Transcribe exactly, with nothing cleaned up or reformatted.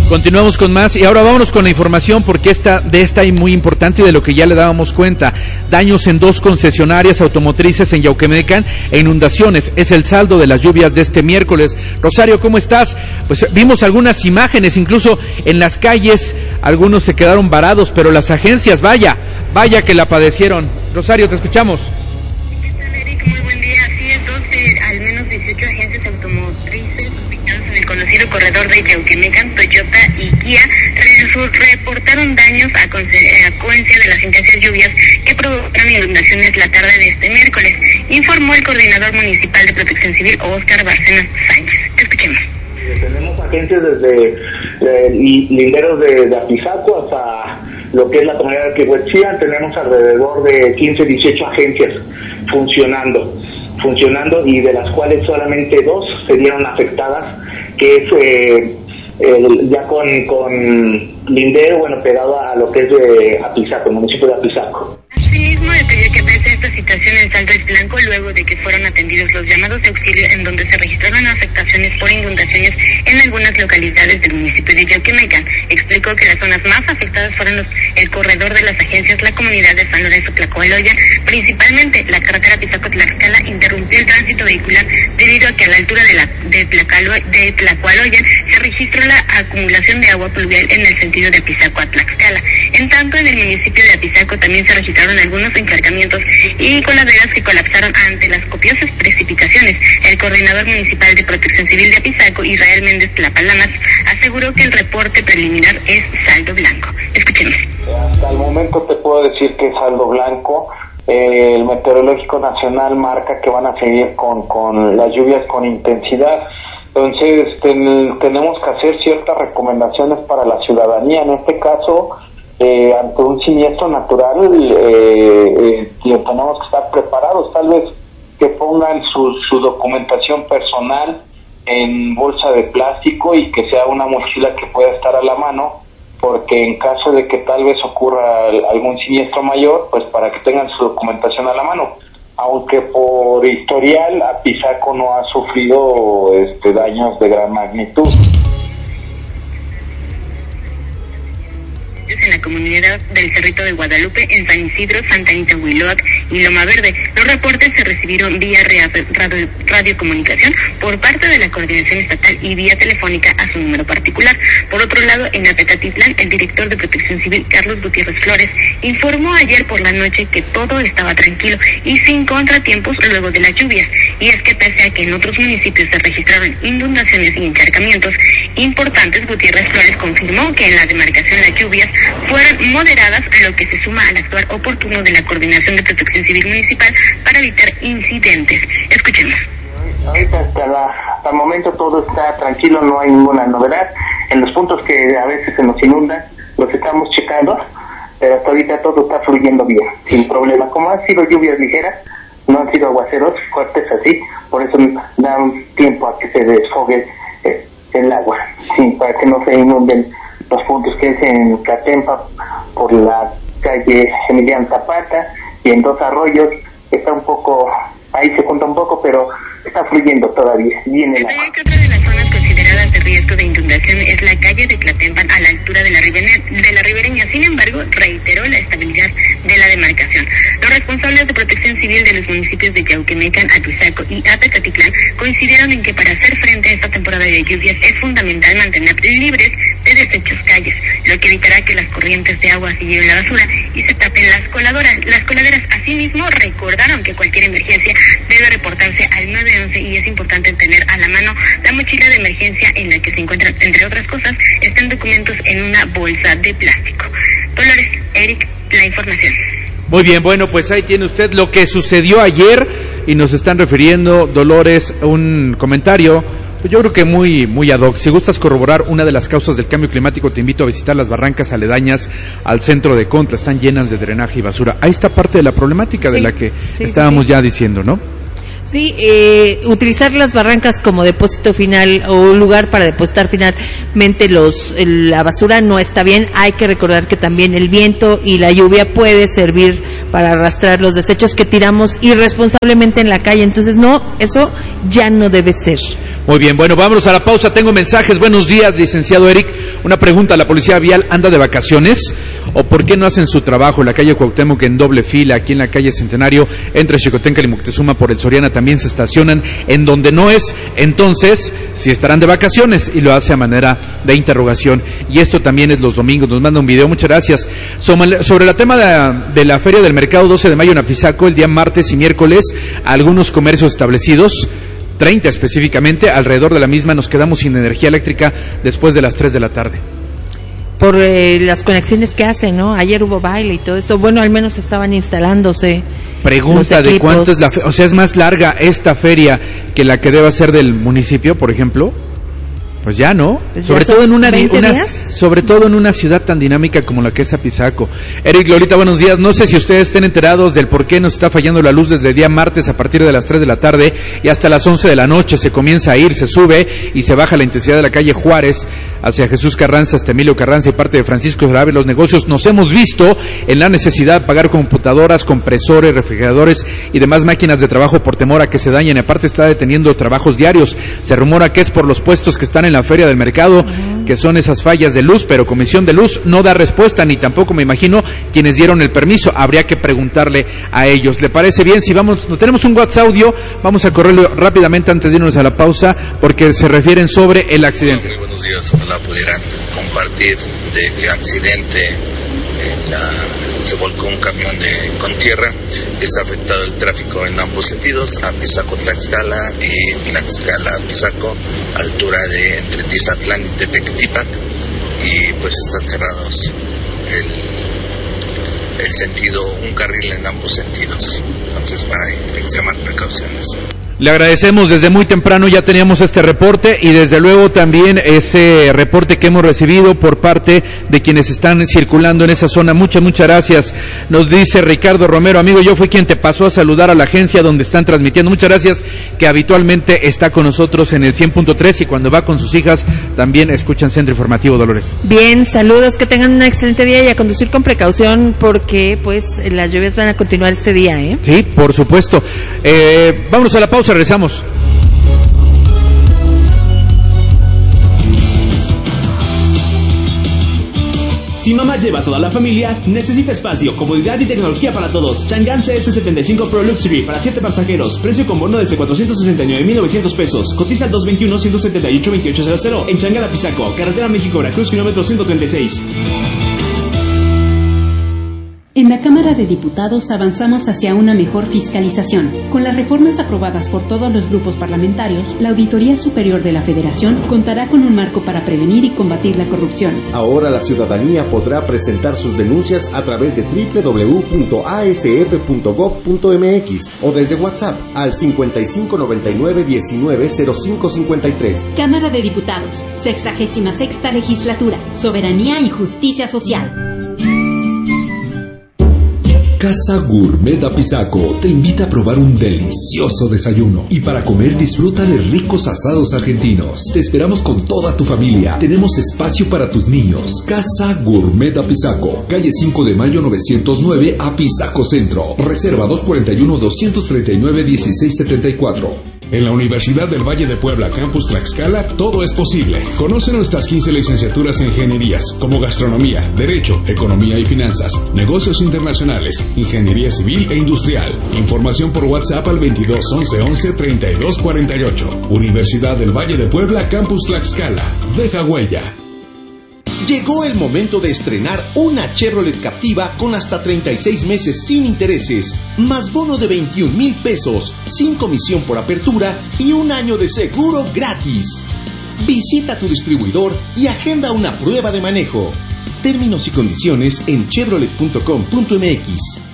Continuamos con más y ahora vámonos con la información porque esta, de esta hay muy importante y de lo que ya le dábamos cuenta. Daños en dos concesionarias automotrices en Yauquemecan e inundaciones. Es el saldo de las lluvias de este miércoles. Rosario, ¿cómo estás? Pues vimos algunas imágenes, incluso en las calles, algunos se quedaron varados, pero las agencias, vaya, vaya que la padecieron. Rosario, te escuchamos. ¿Qué tal, Eric? Muy buen día. Así es, doce, al menos dieciocho agencias automotrices ubicadas en el conocido corredor de Yauquemecan, Toyota y Kia reportaron daños a consecuencia de las intensas lluvias que provocaron inundaciones la tarde de este miércoles, informó el coordinador municipal de Protección Civil, Óscar Bárcenas Sánchez. Escuchemos. Tenemos agencias desde eh, linderos de, de Apizaco hasta lo que es la comunidad de Quihuetzía. Tenemos alrededor de quince, dieciocho agencias funcionando, funcionando y de las cuales solamente dos se vieron afectadas, que es eh, el, ya con, con lindero, bueno, pegado a lo que es de Apizaco, el municipio de Apizaco. Asimismo, detalló que pese a esta situación el saldo es blanco luego de que fueron atendidos los llamados de auxilio en donde se registraron afectaciones por inundaciones en algunas localidades del municipio de Yauquemecan. Explicó que las zonas más afectadas fueron los, el corredor de las agencias, la comunidad de San Lorenzo Tlacualoya, principalmente la carretera Apizaco-Tlaxcala interrumpió el tránsito vehicular debido a que a la altura de la de, Tlacalo, de Tlacualoya se registró la acumulación de agua pluvial en el sentido de Apizaco a Tlaxcala. En tanto, en el municipio de Apizaco también se registraron algunos encharcamientos y coladeras que colapsaron ante las copiosas precipitaciones. El coordinador municipal de Protección Civil de Apizaco, Israel Méndez Tlapalamas, aseguró que el reporte preliminar es saldo blanco. Escuchemos. Hasta el momento te puedo decir que es saldo blanco. Eh, el Meteorológico Nacional marca que van a seguir con, con las lluvias con intensidad. Entonces ten, tenemos que hacer ciertas recomendaciones para la ciudadanía. En este caso, eh, ante un siniestro natural, eh, eh, tenemos que estar preparados. Tal vez que pongan su, su documentación personal en bolsa de plástico y que sea una mochila que pueda estar a la mano, porque en caso de que tal vez ocurra algún siniestro mayor, pues para que tengan su documentación a la mano. Aunque por historial Apizaco no ha sufrido este, daños de gran magnitud. En la comunidad del Cerrito de Guadalupe, en San Isidro, Santa Anita, Huiloac y Loma Verde. Los reportes se recibieron vía radio, radiocomunicación por parte de la Coordinación Estatal y vía telefónica a su número particular. Por otro lado, en Apetatitlán, el director de Protección Civil, Carlos Gutiérrez Flores, informó ayer por la noche que todo estaba tranquilo y sin contratiempos luego de las lluvias. Y es que pese a que en otros municipios se registraron inundaciones y encharcamientos importantes, Gutiérrez Flores confirmó que en la demarcación las lluvias fueron moderadas, a lo que se suma al actuar oportuno de la Coordinación de Protección Civil Municipal para evitar incidentes. Escuchemos. Ahorita hasta, la, hasta el momento todo está tranquilo, no hay ninguna novedad. En los puntos que a veces se nos inundan, los estamos checando, pero hasta ahorita todo está fluyendo bien, sin problema. Como han sido lluvias ligeras, no han sido aguaceros fuertes así, por eso da un tiempo a que se desfogue eh, el agua, sí, para que no se inunden los puntos que es en Catempa por la calle Emiliano Zapata y en Dos Arroyos está un poco, ahí se junta un poco, pero está fluyendo todavía bien el agua. Otra de las zonas consideradas de riesgo de inundación es la calle de Tlatempan a la altura de la, de la ribereña. Sin embargo, reiteró la estabilidad de la demarcación. Los responsables de Protección Civil de los municipios de Yauquemecan, Apizaco y Apetatitlán coincidieron en que para hacer frente a esta temporada de lluvias es fundamental mantener libres de desechos calles, lo que evitará que las corrientes de agua se lleven la basura y se tapen las coladoras. Las coladeras asimismo recordaron que cualquier emergencia debe reportarse al nueve once y es importante tener a la mano la mochila de emergencia en la que se encuentran, entre otras cosas, están documentos en una bolsa de plástico. Dolores, Eric, la información. Muy bien, bueno, pues ahí tiene usted lo que sucedió ayer y nos están refiriendo, Dolores, un comentario, pues yo creo que muy muy ad hoc. Si gustas corroborar una de las causas del cambio climático, te invito a visitar las barrancas aledañas al centro de Contra, están llenas de drenaje y basura. Ahí está parte de la problemática sí, de la que sí, estábamos sí, sí. ya diciendo, ¿no? Sí, eh, utilizar las barrancas como depósito final o un lugar para depositar finalmente los el, la basura no está bien. Hay que recordar que también el viento y la lluvia puede servir para arrastrar los desechos que tiramos irresponsablemente en la calle. Entonces, no, eso ya no debe ser. Muy bien, bueno, vámonos a la pausa. Tengo mensajes. Buenos días, licenciado Eric. Una pregunta, ¿la policía vial anda de vacaciones? ¿O por qué no hacen su trabajo? En la calle Cuauhtémoc en doble fila, aquí en la calle Centenario, entre Xicoténcatl y Moctezuma por el Soriana, también se estacionan en donde no es. Entonces, si estarán de vacaciones, y lo hace a manera de interrogación. Y esto también es los domingos. Nos manda un video, muchas gracias. Sobre, sobre el tema de la, de la Feria del Mercado doce de mayo en Apizaco, el día martes y miércoles, algunos comercios establecidos, treinta específicamente, alrededor de la misma, nos quedamos sin energía eléctrica después de las tres de la tarde. Por eh, las conexiones que hacen, ¿no? Ayer hubo baile y todo eso. Bueno, al menos estaban instalándose. Pregunta de cuánto es la fe- o sea, ¿es más larga esta feria que la que deba ser del municipio, por ejemplo? Pues ya, ¿no? Pues sobre ya todo en una, una días. sobre todo en una ciudad tan dinámica como la que es Apizaco. Eric, Lolita, buenos días. No sé si ustedes estén enterados del por qué nos está fallando la luz desde el día martes a partir de las tres de la tarde y hasta las once de la noche. Se comienza a ir, se sube y se baja la intensidad de la calle Juárez hacia Jesús Carranza, hasta Emilio Carranza y parte de Francisco Grave. Los negocios nos hemos visto en la necesidad de pagar computadoras, compresores, refrigeradores y demás máquinas de trabajo por temor a que se dañen. Aparte está deteniendo trabajos diarios. Se rumora que es por los puestos que están en la feria del mercado, uh-huh, que son esas fallas de luz, pero Comisión de Luz no da respuesta, ni tampoco me imagino quienes dieron el permiso. Habría que preguntarle a ellos. ¿Le parece bien? Si vamos, no tenemos un WhatsApp audio, vamos a correrlo rápidamente antes de irnos a la pausa, porque se refieren sobre el accidente. Muy buenos días, ojalá pudieran compartir de qué accidente en la se volcó un camión de con tierra. Está afectado el tráfico en ambos sentidos, Apizaco Tlaxcala y Tlaxcala Apizaco, altura de entre Tizatlán y Tepectipac, y pues están cerrados el, el sentido, un carril en ambos sentidos, entonces para extremar precauciones. Le agradecemos, desde muy temprano ya teníamos este reporte y desde luego también ese reporte que hemos recibido por parte de quienes están circulando en esa zona. Muchas, muchas gracias. Nos dice Ricardo Romero, amigo, yo fui quien te pasó a saludar a la agencia donde están transmitiendo. Muchas gracias, que habitualmente está con nosotros en el cien punto tres y cuando va con sus hijas también escuchan Centro Informativo, Dolores. Bien, saludos, que tengan un excelente día y a conducir con precaución porque pues las lluvias van a continuar este día, ¿eh? Sí, por supuesto. Eh, vámonos a la pausa. Regresamos. Si mamá lleva a toda la familia, necesita espacio, comodidad y tecnología para todos. Chang'an C S setenta y cinco Pro Luxury para siete pasajeros. Precio con bono desde cuatrocientos sesenta y nueve mil novecientos pesos. Cotiza dos veintiuno, ciento setenta y ocho, veintiocho cero cero en Chang'an Apizaco, carretera México-Veracruz, kilómetro ciento treinta y seis. En la Cámara de Diputados avanzamos hacia una mejor fiscalización. Con las reformas aprobadas por todos los grupos parlamentarios, la Auditoría Superior de la Federación contará con un marco para prevenir y combatir la corrupción. Ahora la ciudadanía podrá presentar sus denuncias a través de doble u doble u doble u punto a s f punto gob punto m x o desde WhatsApp al cincuenta y cinco noventa y nueve diecinueve cero cinco cincuenta y tres. Cámara de Diputados, sexagésima sexta legislatura, soberanía y justicia social. Casa Gourmet Apizaco te invita a probar un delicioso desayuno y para comer disfruta de ricos asados argentinos. Te esperamos con toda tu familia. Tenemos espacio para tus niños. Casa Gourmet Apizaco, calle cinco de mayo novecientos nueve, Apizaco Centro. Reserva dos cuarenta y uno, doscientos treinta y nueve, dieciséis setenta y cuatro. En la Universidad del Valle de Puebla, Campus Tlaxcala, todo es posible. Conoce nuestras quince licenciaturas en ingenierías, como gastronomía, derecho, economía y finanzas, negocios internacionales, ingeniería civil e industrial. Información por WhatsApp al veintidós once once treinta y dos cuarenta y ocho. Universidad del Valle de Puebla, Campus Tlaxcala. Deja huella. Llegó el momento de estrenar una Chevrolet Captiva con hasta treinta y seis meses sin intereses, más bono de veintiún mil pesos, sin comisión por apertura y un año de seguro gratis. Visita tu distribuidor y agenda una prueba de manejo. Términos y condiciones en chevrolet punto com punto m x.